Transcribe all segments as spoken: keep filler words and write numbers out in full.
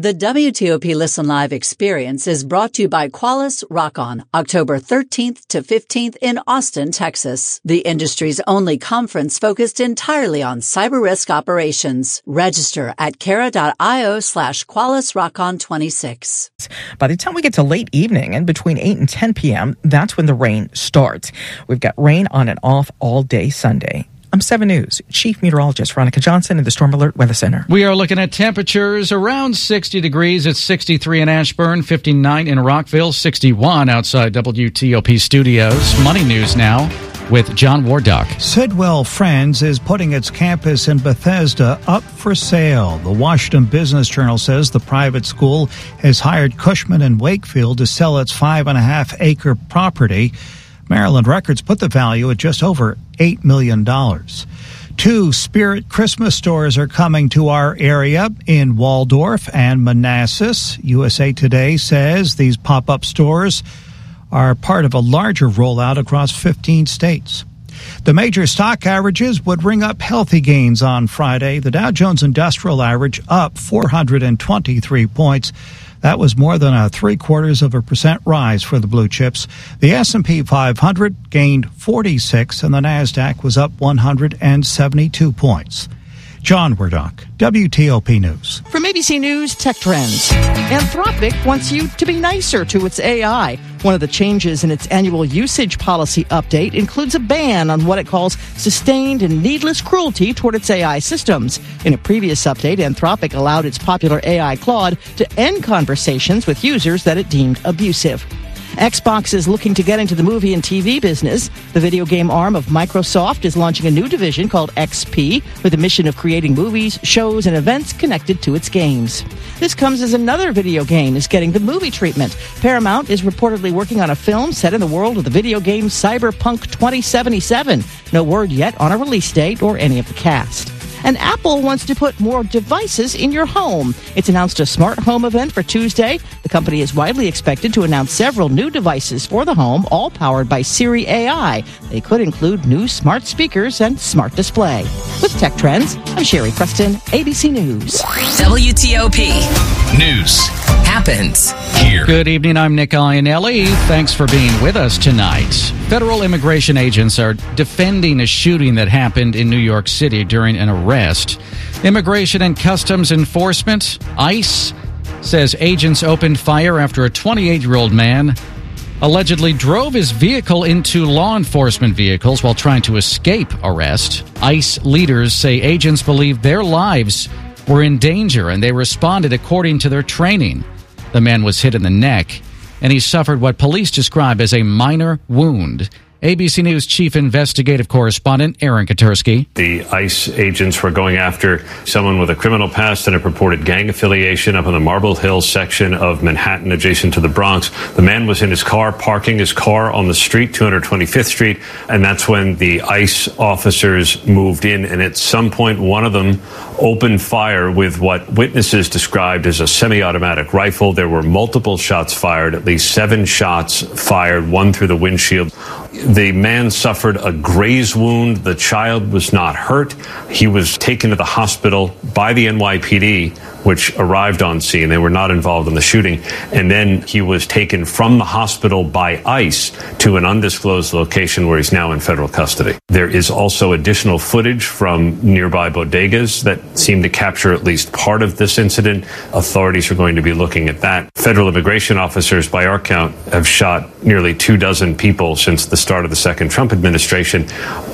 The W T O P Listen Live experience is brought to you by Qualys Rock-On, October thirteenth to fifteenth in Austin, Texas. The industry's only conference focused entirely on cyber risk operations. Register at cara.io slash Qualys Rock-On twenty-six. By the time we get to late evening and between eight and ten p.m., that's when the rain starts. We've got rain on and off all day Sunday. I'm seven News Chief Meteorologist Veronica Johnson in the Storm Alert Weather Center. We are looking at temperatures around sixty degrees. It's sixty-three in Ashburn, fifty-nine in Rockville, sixty-one outside W T O P studios. Money News now with John Wardock. Sidwell Friends is putting its campus in Bethesda up for sale. The Washington Business Journal says the private school has hired Cushman and Wakefield to sell its five and a half acre property. Maryland Records put the value at just over eight million dollars. Two Spirit Christmas stores are coming to our area in Waldorf and Manassas. U S A Today says these pop-up stores are part of a larger rollout across fifteen states. The major stock averages would ring up healthy gains on Friday. The Dow Jones Industrial Average up four hundred twenty-three points. That was more than a three-quarters of a percent rise for the blue chips. The S and P five hundred gained forty-six, and the NASDAQ was up one hundred seventy-two points. John Wardock, W T O P News. From A B C News Tech Trends. Anthropic wants you to be nicer to its A I. One of the changes in its annual usage policy update includes a ban on what it calls sustained and needless cruelty toward its A I systems. In a previous update, Anthropic allowed its popular A I Claude to end conversations with users that it deemed abusive. Xbox is looking to get into the movie and T V business. The video game arm of Microsoft is launching a new division called X P with a mission of creating movies, shows, and events connected to its games. This comes as another video game is getting the movie treatment. Paramount is reportedly working on a film set in the world of the video game Cyberpunk twenty seventy-seven. No word yet on a release date or any of the cast. And Apple wants to put more devices in your home. It's announced a smart home event for Tuesday. The company is widely expected to announce several new devices for the home, all powered by Siri A I. They could include new smart speakers and smart display. With Tech Trends, I'm Sherry Preston, A B C News. W T O P News happens here. Good evening, I'm Nick Iannelli. Thanks for being with us tonight. Federal immigration agents are defending a shooting that happened in New York City during an arrest. Immigration and Customs Enforcement, ICE, says agents opened fire after a twenty-eight-year-old man allegedly drove his vehicle into law enforcement vehicles while trying to escape arrest. ICE leaders say agents believe their lives were in danger and they responded according to their training. The man was hit in the neck, and he suffered what police describe as a minor wound. A B C News Chief Investigative Correspondent Aaron Katersky. The ICE agents were going after someone with a criminal past and a purported gang affiliation up in the Marble Hill section of Manhattan, adjacent to the Bronx. The man was in his car, parking his car on the street, two hundred twenty-fifth Street, and that's when the ICE officers moved in, and at some point one of them opened fire with what witnesses described as a semi-automatic rifle. There were multiple shots fired, at least seven shots fired, one through the windshield. The man suffered a graze wound. The child was not hurt. He was taken to the hospital by the N Y P D, which arrived on scene. They were not involved in the shooting. And then he was taken from the hospital by ICE to an undisclosed location where he's now in federal custody. There is also additional footage from nearby bodegas that seem to capture at least part of this incident. Authorities are going to be looking at that. Federal immigration officers, by our count, have shot nearly two dozen people since the start of the second Trump administration.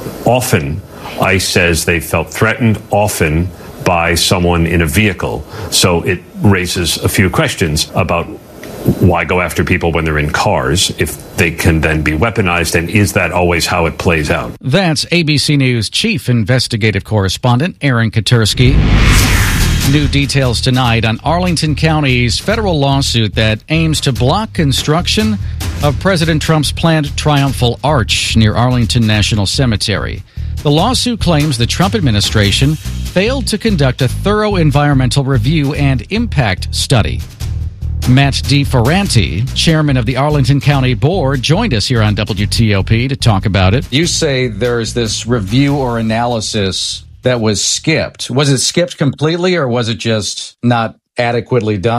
Often, ICE says they felt threatened, often by someone in a vehicle. So it raises a few questions about why go after people when they're in cars if they can then be weaponized, and is that always how it plays out? That's A B C News Chief Investigative Correspondent Aaron Katersky. New details tonight on Arlington County's federal lawsuit that aims to block construction of President Trump's planned triumphal arch near Arlington National Cemetery. The lawsuit claims the Trump administration failed to conduct a thorough environmental review and impact study. Matt DeFerranti, chairman of the Arlington County Board, joined us here on W T O P to talk about it. You say there's this review or analysis that was skipped. Was it skipped completely, or was it just not adequately done?